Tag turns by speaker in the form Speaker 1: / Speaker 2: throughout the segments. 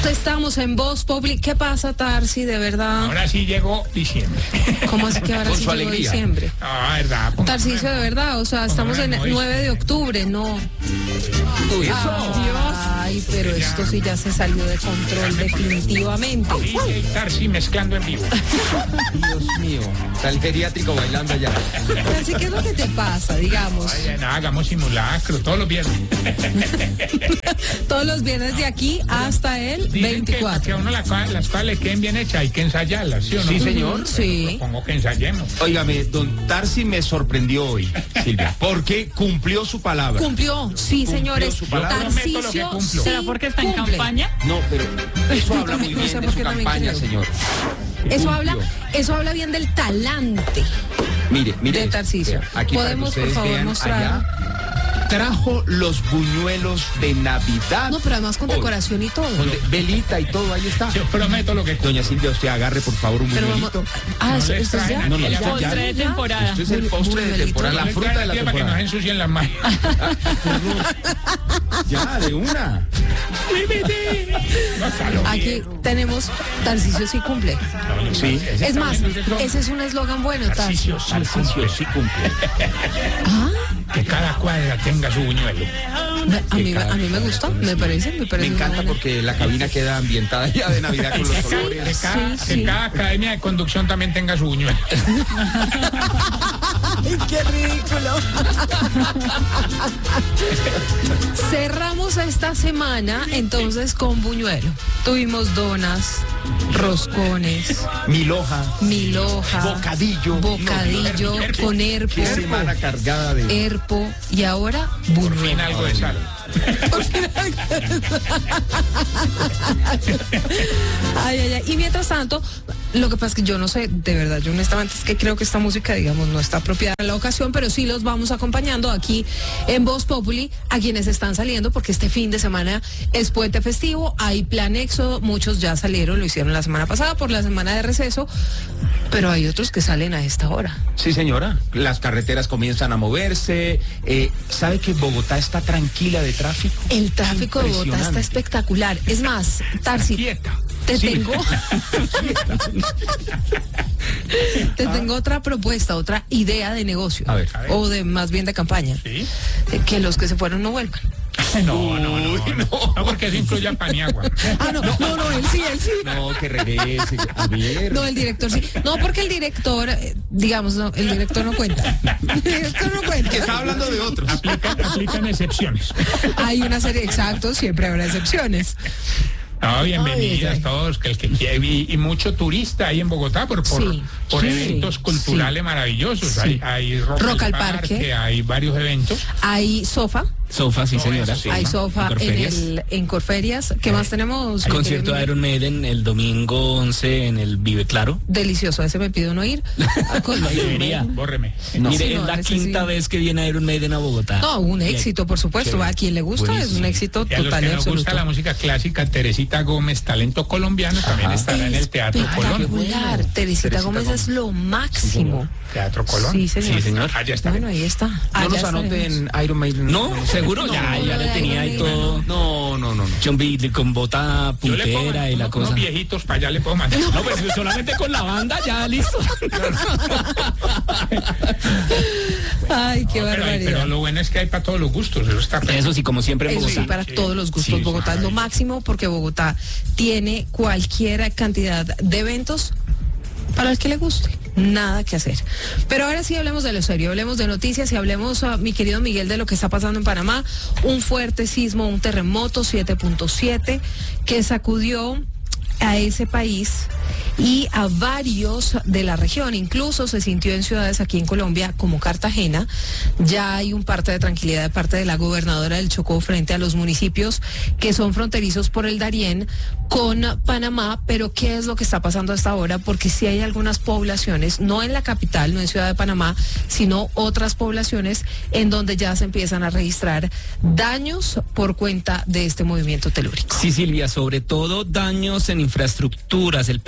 Speaker 1: Estamos en Voz Populi. ¿Qué pasa, Tarsi, de verdad?
Speaker 2: Ahora sí llegó diciembre.
Speaker 1: ¿Cómo así que ahora
Speaker 3: Con
Speaker 1: sí
Speaker 3: su
Speaker 1: llegó
Speaker 3: alegría.
Speaker 1: diciembre?
Speaker 2: Ah, verdad.
Speaker 1: Tarcisio, de verdad, o sea, estamos en el 9 de octubre, no.
Speaker 3: Uy,
Speaker 1: Ay, pero esto sí ya se salió de control definitivamente.
Speaker 2: DJ Tarsi mezclando en vivo.
Speaker 3: Dios mío. Está el geriátrico bailando allá.
Speaker 1: Tarsi, ¿qué es lo que te pasa, digamos?
Speaker 2: Oye, nada, hagamos simulacro todos los viernes.
Speaker 1: Todos los viernes de aquí hasta el
Speaker 2: Dicen que
Speaker 1: 24.
Speaker 2: a uno las cosas le queden bien hechas, hay que ensayarlas, ¿sí o no?
Speaker 3: Sí, señor.
Speaker 1: Sí.
Speaker 2: Supongo que ensayemos.
Speaker 3: Óigame, don Tarsi me sorprendió hoy, Silvia, porque cumplió su palabra.
Speaker 1: Cumplió, sí, señores.
Speaker 3: su palabra.
Speaker 2: Yo prometo lo que
Speaker 1: Tarcisio,
Speaker 2: cumplo.
Speaker 1: sí,
Speaker 4: ¿Será porque está en
Speaker 1: cumple.
Speaker 4: campaña?
Speaker 3: No, pero eso habla muy
Speaker 1: No
Speaker 3: bien
Speaker 1: sé
Speaker 3: de
Speaker 1: por
Speaker 3: su
Speaker 1: qué también
Speaker 3: campaña,
Speaker 1: creo.
Speaker 3: señor.
Speaker 1: Eso
Speaker 3: Cumplió.
Speaker 1: habla bien del talante
Speaker 3: Mire,
Speaker 1: de Tarcisio.
Speaker 3: vea, aquí
Speaker 1: Podemos,
Speaker 3: para que ustedes
Speaker 1: por favor,
Speaker 3: vean
Speaker 1: mostrar.
Speaker 3: allá, trajo los buñuelos de Navidad.
Speaker 1: No, pero además con
Speaker 3: Hoy.
Speaker 1: decoración y todo.
Speaker 3: Velita y todo, ahí está.
Speaker 2: Yo prometo lo que cumplo.
Speaker 3: Doña Silvia, usted agarre por favor un
Speaker 1: Pero vamos.
Speaker 3: buñuelito.
Speaker 1: Ah,
Speaker 2: No
Speaker 1: esto
Speaker 2: les
Speaker 1: es
Speaker 2: traen
Speaker 1: ya.
Speaker 2: a
Speaker 3: No, no,
Speaker 2: Ya,
Speaker 3: esto ya.
Speaker 4: Postre de temporada.
Speaker 3: Esto es el postre de temporada, la
Speaker 2: No les
Speaker 3: fruta de la
Speaker 2: traen para que no se
Speaker 3: temporada.
Speaker 2: ensucien las manos.
Speaker 3: Ya, de una.
Speaker 1: Aquí tenemos Tarcisio sí cumple.
Speaker 3: Sí.
Speaker 1: Es más, ese es un eslogan bueno, Tarcisio.
Speaker 2: Tarcisio sí cumple. Que cada cuadra tenga su buñuelo.
Speaker 1: A mí me gusta, me parece
Speaker 3: Me
Speaker 1: una
Speaker 3: encanta
Speaker 1: buena.
Speaker 3: porque la cabina queda ambientada ya de Navidad con los
Speaker 2: Que
Speaker 3: colores.
Speaker 1: Sí.
Speaker 2: cada academia de conducción también tenga su buñuelo.
Speaker 1: ¡Ay, qué ridículo! Cerramos esta semana entonces con buñuelo. Tuvimos donas, roscones,
Speaker 3: Milhoja,
Speaker 1: milhoja,
Speaker 3: bocadillo.
Speaker 1: bocadillo
Speaker 2: herpo.
Speaker 1: con herpo,
Speaker 3: Qué semana cargada de...
Speaker 1: herpo y ahora
Speaker 2: Por fin
Speaker 1: buñuelo.
Speaker 2: algo de sal.
Speaker 1: Ay. Y mientras tanto, lo que pasa es que yo no sé, de verdad, yo honestamente es que creo que esta música, digamos, no está apropiada en la ocasión, pero sí los vamos acompañando aquí en Voz Populi a quienes están saliendo, porque este fin de semana es puente festivo, hay plan éxodo, muchos ya salieron, lo hicieron la semana pasada por la semana de receso, pero hay otros que salen a esta hora.
Speaker 3: Sí, señora. Las carreteras comienzan a moverse. ¿Sabe que Bogotá está tranquila de tráfico?
Speaker 1: El tráfico de Bogotá está
Speaker 3: Impresionante.
Speaker 1: espectacular. Es más, Tarsi,
Speaker 2: Quieta.
Speaker 1: te
Speaker 3: Sí.
Speaker 1: tengo otra propuesta, otra idea de negocio.
Speaker 3: A ver.
Speaker 1: O de más bien de campaña.
Speaker 2: ¿Sí?
Speaker 1: Que los que se fueron no vuelvan.
Speaker 2: No, porque eso incluye a Paniagua.
Speaker 1: Ah, no, él sí.
Speaker 3: No, que regrese. A ver.
Speaker 1: No, el director sí. No, porque el director, digamos, no, el director no cuenta. El director no
Speaker 3: Que
Speaker 1: cuenta.
Speaker 3: estaba hablando de otros.
Speaker 2: Aplican excepciones.
Speaker 1: Hay una serie, exacto, siempre habrá excepciones.
Speaker 2: No, bienvenidas
Speaker 1: Ay.
Speaker 2: todos, que el que quiere, y mucho turista ahí en Bogotá por
Speaker 1: Sí,
Speaker 2: eventos culturales maravillosos.
Speaker 1: Sí.
Speaker 2: Hay
Speaker 1: Rock al Parque.
Speaker 2: hay varios eventos.
Speaker 1: Hay Sofa,
Speaker 5: Sofa, sí, señora.
Speaker 2: eso sí.
Speaker 1: hay Sofa
Speaker 5: En Corferias.
Speaker 1: en Corferias. ¿Qué más tenemos?
Speaker 5: Concierto de Iron Maiden el domingo 11 en el Vive Claro.
Speaker 1: Delicioso, ese me pido no ir.
Speaker 5: Debería.
Speaker 2: Bórreme.
Speaker 5: Mire,
Speaker 1: Sí,
Speaker 5: es
Speaker 1: no,
Speaker 5: la
Speaker 1: ese
Speaker 5: quinta
Speaker 1: sí.
Speaker 5: vez que viene Iron Maiden a Bogotá.
Speaker 1: No, un
Speaker 5: Y-
Speaker 1: éxito, por supuesto.
Speaker 5: Chévere.
Speaker 1: A quien le gusta es un
Speaker 5: Buenísimo.
Speaker 1: éxito
Speaker 2: Y a los
Speaker 1: total y
Speaker 2: que nos
Speaker 1: absoluto.
Speaker 2: gusta la música clásica, Teresita Gómez, talento colombiano, también estará en el Teatro Colón.
Speaker 1: Espectacular. Teresita Gómez es lo máximo.
Speaker 2: Teatro Colón.
Speaker 1: Sí, señor.
Speaker 5: Sí, señor.
Speaker 2: Allá está.
Speaker 1: Bueno, ahí está.
Speaker 3: No
Speaker 1: Allá
Speaker 3: nos
Speaker 1: estaremos.
Speaker 3: anoten Iron Maiden.
Speaker 5: No, seguro,
Speaker 1: No,
Speaker 5: ya le
Speaker 1: de
Speaker 5: tenía ahí
Speaker 1: Iron
Speaker 5: todo.
Speaker 3: No.
Speaker 5: John Beat con bota
Speaker 2: Yo le pongo
Speaker 5: puntera y la
Speaker 2: unos
Speaker 5: cosa.
Speaker 2: viejitos para allá le puedo mandar.
Speaker 5: No, pues solamente con la banda ya listo.
Speaker 1: Ay, qué
Speaker 2: Pero
Speaker 1: barbaridad.
Speaker 2: lo bueno es que hay para todos los gustos. Eso está
Speaker 5: Eso sí, como siempre en
Speaker 1: Eso sí,
Speaker 5: Bogotá.
Speaker 1: para todos los gustos.
Speaker 2: Sí,
Speaker 1: Bogotá es lo
Speaker 2: maravilloso.
Speaker 1: máximo porque Bogotá tiene cualquier cantidad de eventos para el que le guste. Nada que hacer. Pero ahora sí hablemos de lo serio, hablemos de noticias y hablemos, mi querido Miguel, de lo que está pasando en Panamá. Un fuerte sismo, un terremoto 7.7 que sacudió a ese país y a varios de la región. Incluso se sintió en ciudades aquí en Colombia como Cartagena. Ya hay un parte de tranquilidad de parte de la gobernadora del Chocó frente a los municipios que son fronterizos por el Darién con Panamá. Pero ¿qué es lo que está pasando hasta ahora? Porque sí hay algunas poblaciones, no en la capital, no en Ciudad de Panamá, sino otras poblaciones en donde ya se empiezan a registrar daños por cuenta de este movimiento telúrico.
Speaker 5: Sí, Silvia, sobre todo daños en infraestructuras. El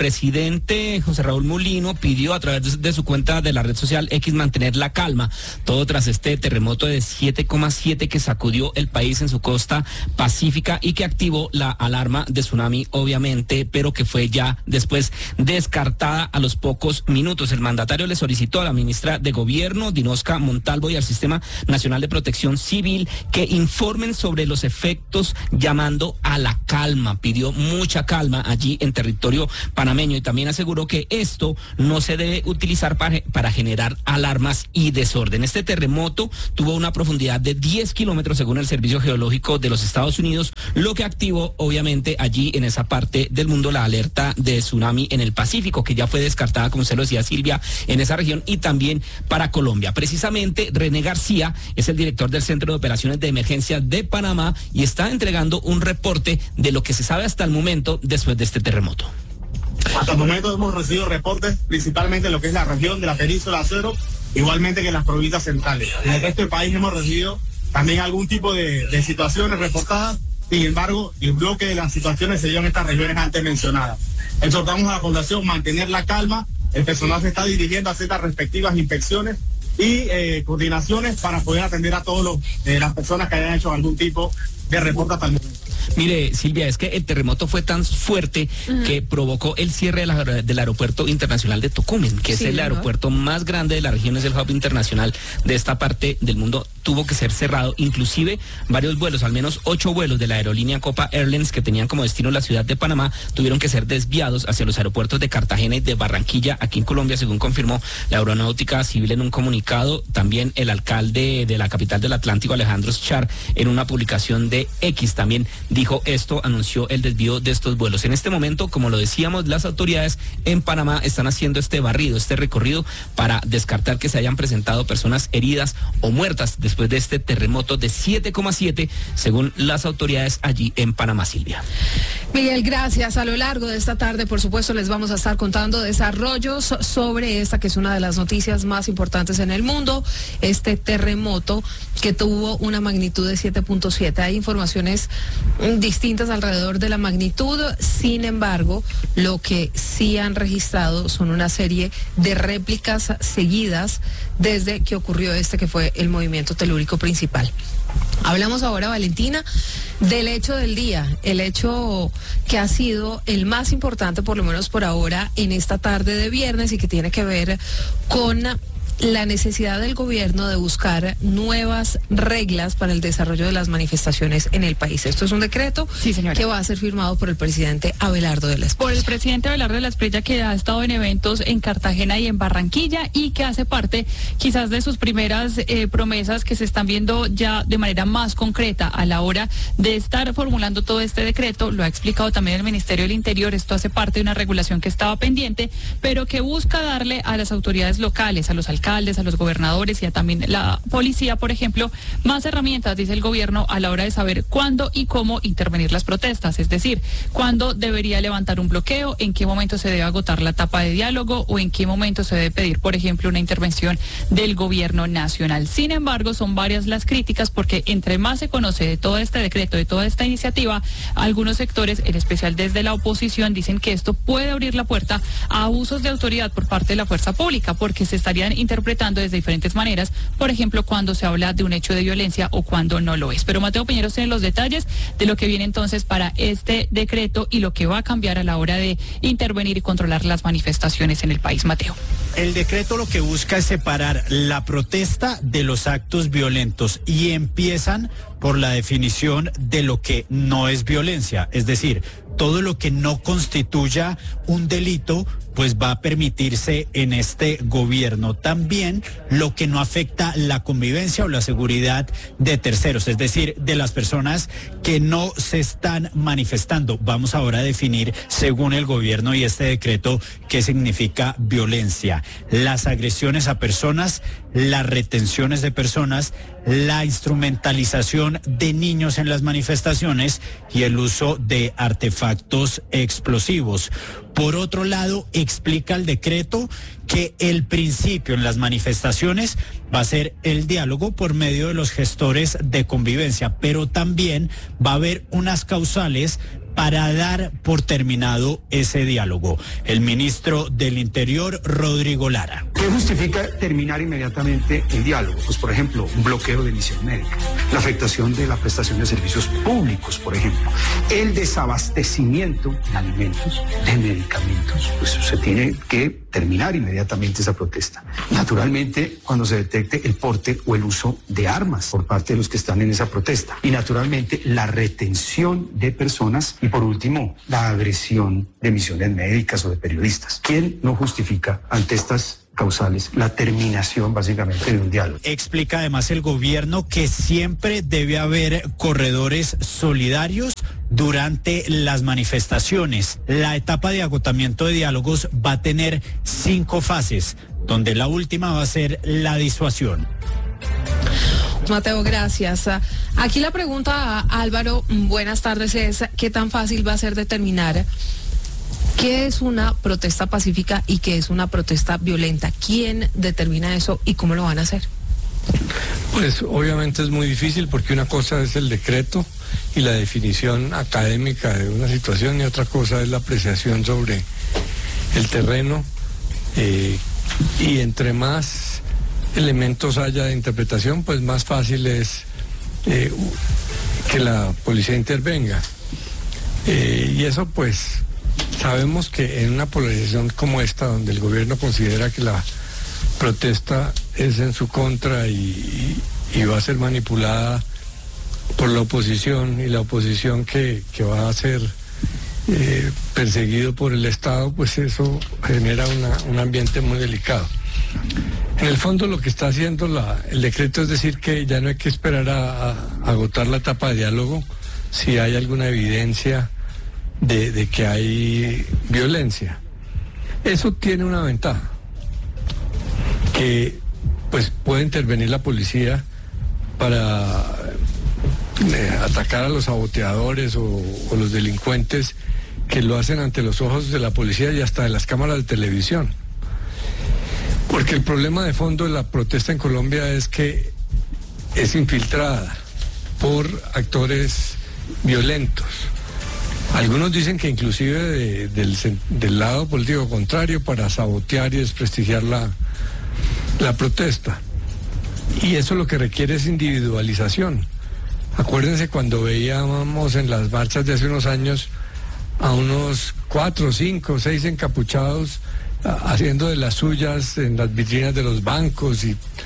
Speaker 5: presidente José Raúl Mulino pidió a través de su cuenta de la red social X mantener la calma, todo tras este terremoto de 7,7 que sacudió el país en su costa pacífica y que activó la alarma de tsunami, obviamente, pero que fue ya después descartada a los pocos minutos. El mandatario le solicitó a la ministra de Gobierno, Dinosca Montalvo, y al Sistema Nacional de Protección Civil que informen sobre los efectos, llamando a la calma. Pidió mucha calma allí en territorio panameño y también aseguró que esto no se debe utilizar para generar alarmas y desorden. Este terremoto tuvo una profundidad de 10 kilómetros según el Servicio Geológico de los Estados Unidos, lo que activó obviamente allí en esa parte del mundo la alerta de tsunami en el Pacífico, que ya fue descartada, como usted lo decía, Silvia, en esa región y también para Colombia. Precisamente René García es el director del Centro de Operaciones de Emergencia de Panamá y está entregando un reporte de lo que se sabe hasta el momento después de este terremoto.
Speaker 4: Hasta el momento hemos recibido reportes principalmente en lo que es la región de la península de Acero, igualmente que en las provincias centrales. En el resto del país hemos recibido también algún tipo de situaciones reportadas. Sin embargo, el bloque de las situaciones se dio en estas regiones antes mencionadas. Exhortamos a la población a mantener la calma. El personal se está dirigiendo a hacer las respectivas inspecciones y coordinaciones para poder atender a todas las personas que hayan hecho algún tipo de reporte hasta el momento.
Speaker 5: Mire, Silvia, es que el terremoto fue tan fuerte que provocó el cierre del aeropuerto internacional de Tocumen, que es el aeropuerto más grande de la región, es el hub internacional de esta parte del mundo. Tuvo que ser cerrado, inclusive varios vuelos, al menos 8 vuelos de la aerolínea Copa Airlines que tenían como destino la ciudad de Panamá, tuvieron que ser desviados hacia los aeropuertos de Cartagena y de Barranquilla, aquí en Colombia, según confirmó la Aeronáutica Civil en un comunicado. También el alcalde de la capital del Atlántico, Alejandro Schar, en una publicación de X también dijo esto, anunció el desvío de estos vuelos. En este momento, como lo decíamos, las autoridades en Panamá están haciendo este barrido, este recorrido para descartar que se hayan presentado personas heridas o muertas después de este terremoto de 7,7 según las autoridades allí en Panamá, Silvia.
Speaker 1: Miguel, gracias. A lo largo de esta tarde, por supuesto, les vamos a estar contando desarrollos sobre esta que es una de las noticias más importantes en el mundo, este terremoto que tuvo una magnitud de 7.7. Hay informaciones distintas alrededor de la magnitud, sin embargo, lo que sí han registrado son una serie de réplicas seguidas desde que ocurrió que fue el movimiento telúrico principal. Hablamos ahora, Valentina, del hecho del día, el hecho que ha sido el más importante, por lo menos por ahora, en esta tarde de viernes y que tiene que ver con la necesidad del gobierno de buscar nuevas reglas para el desarrollo de las manifestaciones en el país. Esto es un decreto que va a ser firmado por el presidente Abelardo de la Espriella.
Speaker 6: Por el presidente Abelardo de la Espriella, que ha estado en eventos en Cartagena y en Barranquilla y que hace parte quizás de sus primeras promesas que se están viendo ya de manera más concreta a la hora de estar formulando todo este decreto. Lo ha explicado también el Ministerio del Interior. Esto hace parte de una regulación que estaba pendiente, pero que busca darle a las autoridades locales, a los alcaldes, a los gobernadores y a también la policía, por ejemplo, más herramientas, dice el gobierno, a la hora de saber cuándo y cómo intervenir las protestas, es decir, cuándo debería levantar un bloqueo, en qué momento se debe agotar la etapa de diálogo o en qué momento se debe pedir, por ejemplo, una intervención del gobierno nacional. Sin embargo, son varias las críticas porque entre más se conoce de todo este decreto, de toda esta iniciativa, algunos sectores, en especial desde la oposición, dicen que esto puede abrir la puerta a abusos de autoridad por parte de la fuerza pública, porque se estarían interpretando desde diferentes maneras, por ejemplo, cuando se habla de un hecho de violencia o cuando no lo es. Pero Mateo Piñeros tiene los detalles de lo que viene entonces para este decreto y lo que va a cambiar a la hora de intervenir y controlar las manifestaciones en el país. Mateo.
Speaker 7: El decreto lo que busca es separar la protesta de los actos violentos y empiezan por la definición de lo que no es violencia, es decir, todo lo que no constituya un delito, pues va a permitirse en este gobierno. También lo que no afecta la convivencia o la seguridad de terceros, es decir, de las personas que no se están manifestando. Vamos ahora a definir, según el gobierno y este decreto, qué significa violencia. Las agresiones a personas, las retenciones de personas, la instrumentalización de niños en las manifestaciones y el uso de artefactos explosivos. Por otro lado, explica el decreto que el principio en las manifestaciones va a ser el diálogo por medio de los gestores de convivencia, pero también va a haber unas causales para dar por terminado ese diálogo. El ministro del Interior, Rodrigo Lara.
Speaker 8: ¿Qué justifica terminar inmediatamente el diálogo? Pues, por ejemplo, un bloqueo de emisión médica, la afectación de la prestación de servicios públicos, por ejemplo, el desabastecimiento de alimentos, de medicamentos. Pues se tiene que terminar inmediatamente esa protesta. Naturalmente, cuando se detecte el porte o el uso de armas por parte de los que están en esa protesta. Y naturalmente, la retención de personas. Y por último, la agresión de misiones médicas o de periodistas. ¿Quién no justifica ante estas causales la terminación básicamente de un diálogo?
Speaker 7: Explica además el gobierno que siempre debe haber corredores solidarios durante las manifestaciones. La etapa de agotamiento de diálogos va a tener 5 fases, donde la última va a ser la disuasión.
Speaker 1: Mateo, gracias. Aquí la pregunta a Álvaro, buenas tardes, es ¿qué tan fácil va a ser determinar qué es una protesta pacífica y qué es una protesta violenta? ¿Quién determina eso y cómo lo van a hacer?
Speaker 2: Pues obviamente es muy difícil porque una cosa es el decreto y la definición académica de una situación y otra cosa es la apreciación sobre el terreno y entre más elementos haya de interpretación, pues más fácil es que la policía intervenga. Y eso pues sabemos que en una polarización como esta, donde el gobierno considera que la protesta es en su contra y va a ser manipulada por la oposición y la oposición que va a ser perseguido por el Estado, pues eso genera un ambiente muy delicado. En el fondo lo que está haciendo el decreto es decir que ya no hay que esperar a agotar la etapa de diálogo si hay alguna evidencia de que hay violencia. Eso tiene una ventaja, que pues puede intervenir la policía para atacar a los saboteadores o los delincuentes que lo hacen ante los ojos de la policía y hasta de las cámaras de televisión. Porque el problema de fondo de la protesta en Colombia es que es infiltrada por actores violentos. Algunos dicen que inclusive del lado político contrario para sabotear y desprestigiar la protesta. Y eso lo que requiere es individualización. Acuérdense cuando veíamos en las marchas de hace unos años a unos 4, 5, 6 encapuchados haciendo de las suyas en las vitrinas de los bancos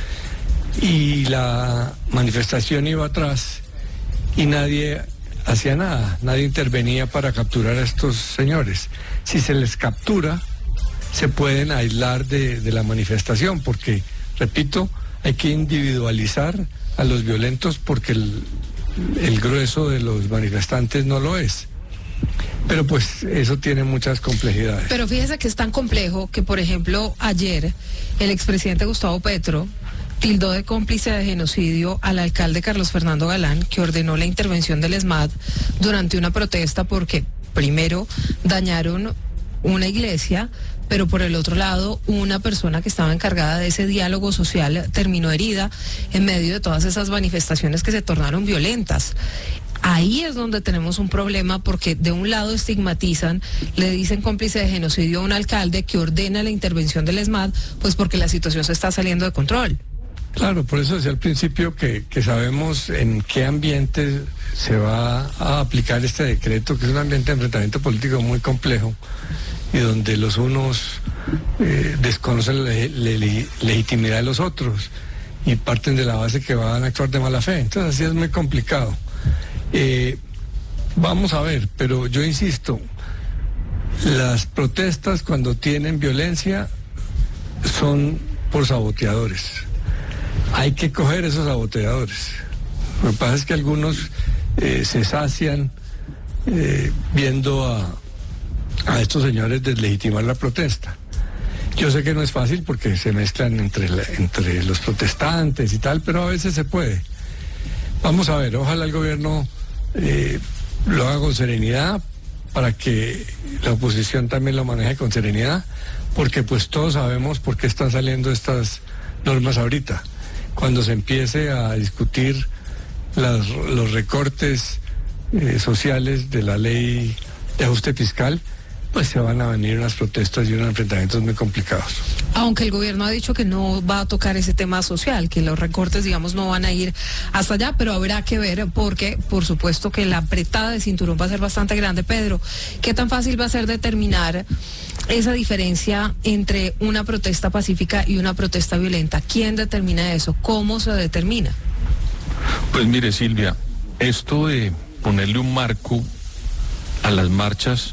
Speaker 2: y la manifestación iba atrás y nadie hacía nada, nadie intervenía para capturar a estos señores. Si se les captura, se pueden aislar de la manifestación, porque, repito, hay que individualizar a los violentos porque el grueso de los manifestantes no lo es. Pero pues eso tiene muchas complejidades.
Speaker 1: Pero fíjese que es tan complejo que, por ejemplo, ayer el expresidente Gustavo Petro tildó de cómplice de genocidio al alcalde Carlos Fernando Galán, que ordenó la intervención del ESMAD durante una protesta porque, primero, dañaron una iglesia, pero por el otro lado, una persona que estaba encargada de ese diálogo social terminó herida en medio de todas esas manifestaciones que se tornaron violentas. Ahí es donde tenemos un problema porque de un lado estigmatizan, le dicen cómplice de genocidio a un alcalde que ordena la intervención del ESMAD, pues porque la situación se está saliendo de control.
Speaker 2: Claro, por eso decía al principio que sabemos en qué ambiente se va a aplicar este decreto, que es un ambiente de enfrentamiento político muy complejo y donde los unos desconocen la legitimidad de los otros y parten de la base que van a actuar de mala fe. Entonces así es muy complicado. Vamos a ver, pero yo insisto, las protestas cuando tienen violencia son por saboteadores. Hay que coger esos saboteadores. Lo que pasa es que algunos se sacian viendo a estos señores deslegitimar la protesta. Yo sé que no es fácil porque se mezclan entre los protestantes y tal, pero a veces se puede. Vamos a ver, ojalá el gobierno lo haga con serenidad, para que la oposición también lo maneje con serenidad, porque pues todos sabemos por qué están saliendo estas normas ahorita. Cuando se empiece a discutir los recortes sociales de la ley de ajuste fiscal, pues se van a venir unas protestas y unos enfrentamientos muy complicados.
Speaker 1: Aunque el gobierno ha dicho que no va a tocar ese tema social, que los recortes, digamos, no van a ir hasta allá, pero habrá que ver porque, por supuesto, que la apretada de cinturón va a ser bastante grande. Pedro, ¿qué tan fácil va a ser determinar esa diferencia entre una protesta pacífica y una protesta violenta? ¿Quién determina eso? ¿Cómo se determina?
Speaker 9: Pues mire, Silvia, esto de ponerle un marco a las marchas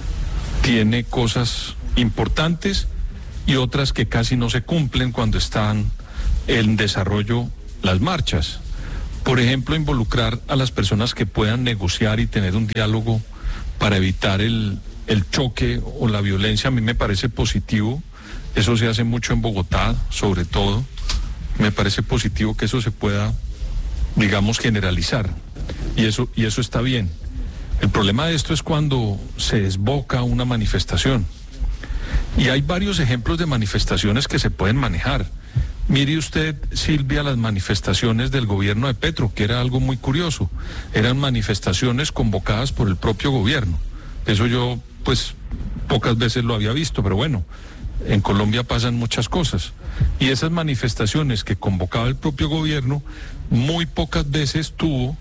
Speaker 9: tiene cosas importantes y otras que casi no se cumplen cuando están en desarrollo las marchas. Por ejemplo, involucrar a las personas que puedan negociar y tener un diálogo para evitar el choque o la violencia, a mí me parece positivo. Eso se hace mucho en Bogotá, sobre todo. Me parece positivo que eso se pueda, digamos, generalizar. Y eso está bien. El problema de esto es cuando se desboca una manifestación. Y hay varios ejemplos de manifestaciones que se pueden manejar. Mire usted, Silvia, las manifestaciones del gobierno de Petro, que era algo muy curioso. Eran manifestaciones convocadas por el propio gobierno. Eso yo, pues, pocas veces lo había visto, pero bueno, en Colombia pasan muchas cosas. Y esas manifestaciones que convocaba el propio gobierno, muy pocas veces tuvo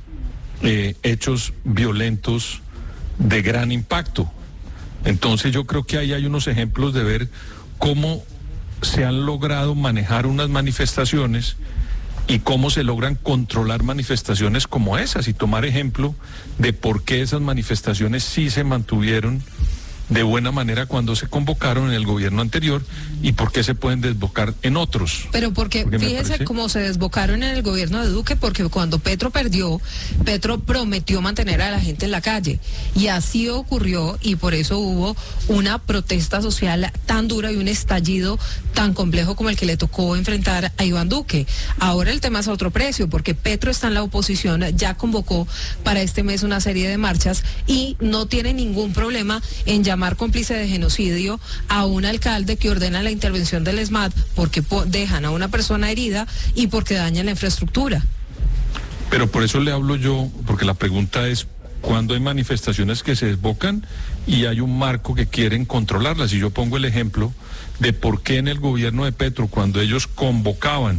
Speaker 9: hechos violentos de gran impacto. Entonces yo creo que ahí hay unos ejemplos de ver cómo se han logrado manejar unas manifestaciones y cómo se logran controlar manifestaciones como esas y tomar ejemplo de por qué esas manifestaciones sí se mantuvieron de buena manera cuando se convocaron en el gobierno anterior y por qué se pueden desbocar en otros.
Speaker 1: Pero porque fíjese cómo se desbocaron en el gobierno de Duque, porque cuando Petro perdió, Petro prometió mantener a la gente en la calle y así ocurrió y por eso hubo una protesta social tan dura y un estallido tan complejo como el que le tocó enfrentar a Iván Duque. Ahora el tema es a otro precio, porque Petro está en la oposición, ya convocó para este mes una serie de marchas y no tiene ningún problema en llamar cómplice de genocidio a un alcalde que ordena la intervención del ESMAD porque dejan a una persona herida y porque dañan la infraestructura.
Speaker 9: Pero por eso le hablo yo, porque la pregunta es cuando hay manifestaciones que se desbocan y hay un marco que quieren controlarlas. Y yo pongo el ejemplo de por qué en el gobierno de Petro, cuando ellos convocaban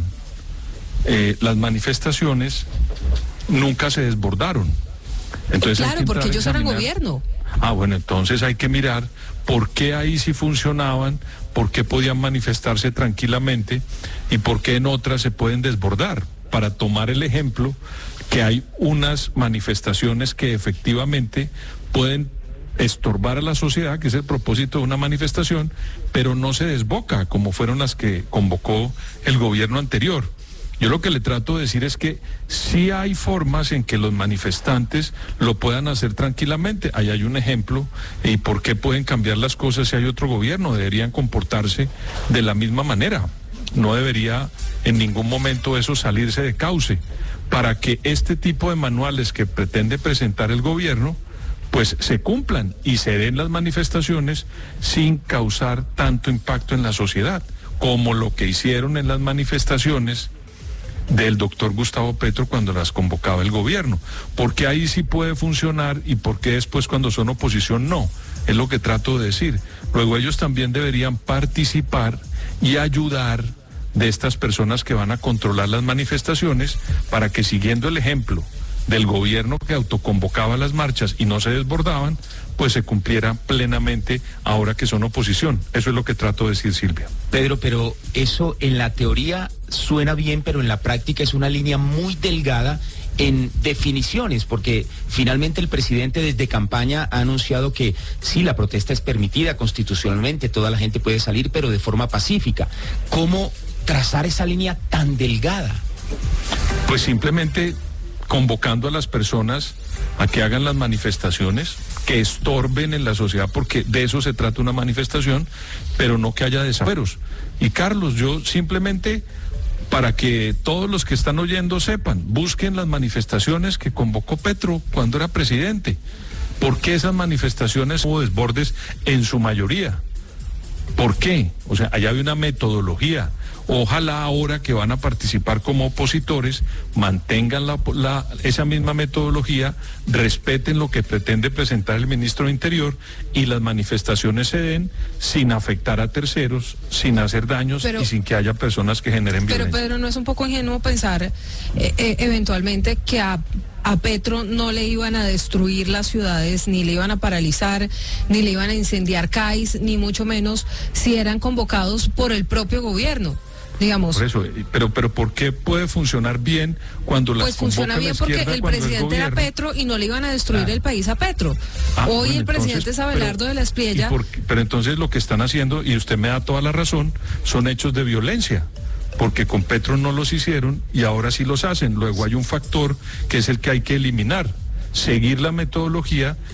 Speaker 9: las manifestaciones, nunca se desbordaron. Entonces,
Speaker 1: claro, porque ellos eran gobierno.
Speaker 9: Bueno, entonces hay que mirar por qué ahí sí funcionaban, por qué podían manifestarse tranquilamente y por qué en otras se pueden desbordar, para tomar el ejemplo que hay unas manifestaciones que efectivamente pueden estorbar a la sociedad, que es el propósito de una manifestación, pero no se desboca como fueron las que convocó el gobierno anterior. Yo lo que le trato de decir es que sí hay formas en que los manifestantes lo puedan hacer tranquilamente. Ahí hay un ejemplo. ¿Y por qué pueden cambiar las cosas si hay otro gobierno? Deberían comportarse de la misma manera. No debería en ningún momento eso salirse de cauce para que este tipo de manuales que pretende presentar el gobierno pues se cumplan y se den las manifestaciones sin causar tanto impacto en la sociedad, como lo que hicieron en las manifestaciones del doctor Gustavo Petro cuando las convocaba el gobierno. Porque ahí sí puede funcionar y porque después cuando son oposición no. Es lo que trato de decir. Luego ellos también deberían participar y ayudar de estas personas que van a controlar las manifestaciones para que, siguiendo el ejemplo del gobierno que autoconvocaba las marchas y no se desbordaban, pues se cumpliera plenamente ahora que son oposición. Eso es lo que trato de decir, Silvia.
Speaker 3: Pedro, pero eso en la teoría suena bien, pero en la práctica es una línea muy delgada en definiciones, porque finalmente el presidente desde campaña ha anunciado que sí, la protesta es permitida constitucionalmente, toda la gente puede salir, pero de forma pacífica. ¿Cómo trazar esa línea tan delgada?
Speaker 9: Pues simplemente convocando a las personas a que hagan las manifestaciones, que estorben en la sociedad, porque de eso se trata una manifestación, pero no que haya desafueros. Y Carlos, yo simplemente, para que todos los que están oyendo sepan, busquen las manifestaciones que convocó Petro cuando era presidente. ¿Por qué esas manifestaciones hubo desbordes en su mayoría? ¿Por qué? O sea, allá hay una metodología. Ojalá ahora que van a participar como opositores mantengan esa misma metodología, respeten lo que pretende presentar el ministro de Interior y las manifestaciones se den sin afectar a terceros, sin hacer daños y sin que haya personas que generen violencia.
Speaker 1: Pero Pedro, ¿no es un poco ingenuo pensar eventualmente que a Petro no le iban a destruir las ciudades, ni le iban a paralizar, ni le iban a incendiar CAIs, ni mucho menos si eran convocados por el propio gobierno? Digamos.
Speaker 9: Por eso, pero ¿por qué puede funcionar bien cuando las
Speaker 1: funciona bien porque el presidente era Petro y no le iban a destruir el país a Petro. Hoy bueno, el presidente es Abelardo de la Espriella.
Speaker 9: Pero entonces lo que están haciendo, y usted me da toda la razón, son hechos de violencia. Porque con Petro no los hicieron y ahora sí los hacen. Luego hay un factor que es el que hay que eliminar, seguir la metodología